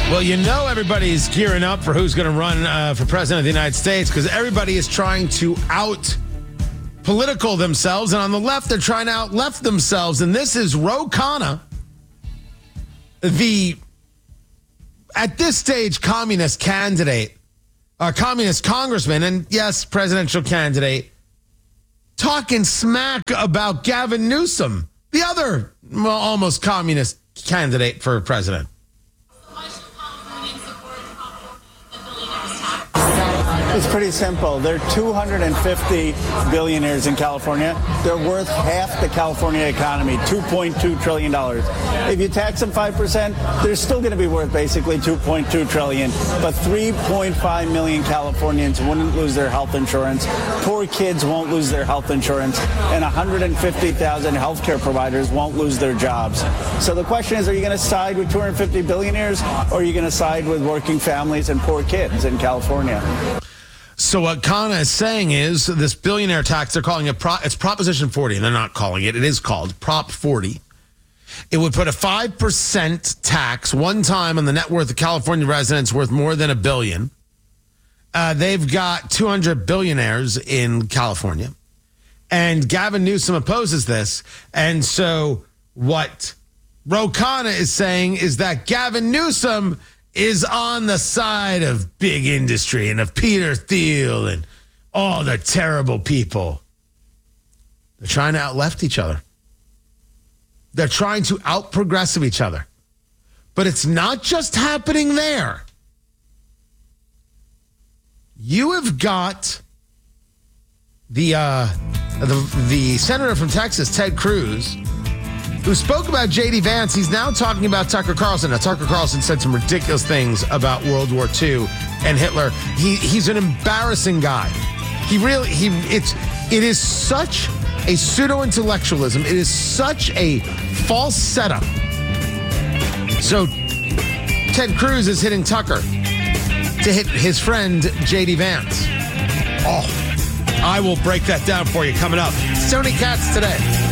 Well, you know everybody's gearing up for who's going to run for president of the United States because everybody is trying to out-political themselves. And on the left, they're trying to out-left themselves. And this is Ro Khanna, the, at this stage, communist candidate, communist congressman, and yes, presidential candidate, talking smack about Gavin Newsom, the other almost communist candidate for president. It's pretty simple. There are 250 billionaires in California. They're worth half the California economy, $2.2 trillion. If you tax them 5%, they're still going to be worth basically $2.2 trillion. But 3.5 million Californians wouldn't lose their health insurance. Poor kids won't lose their health insurance. And 150,000 healthcare providers won't lose their jobs. So the question is, are you going to side with 250 billionaires or are you going to side with working families and poor kids in California? So what Khanna is saying is this billionaire tax, they're calling it, it's Proposition 40, and they're not calling it. It is called Prop 40. It would put a 5% tax one time on the net worth of California residents worth more than $1 billion. They've got 200 billionaires in California. And Gavin Newsom opposes this. And so what Ro Khanna is saying is that Gavin Newsom is on the side of big industry and of Peter Thiel and all the terrible people. They're trying to out-left each other. They're trying to out-progressive each other. But it's not just happening there. You have got the senator from Texas, Ted Cruz, who spoke about J.D. Vance. He's now talking about Tucker Carlson. Now, Tucker Carlson said some ridiculous things about World War II and Hitler. He's an embarrassing guy. It is such a pseudo-intellectualism. It is such a false setup. So Ted Cruz is hitting Tucker to hit his friend J.D. Vance. Oh, I will break that down for you coming up. It's Tony Katz today.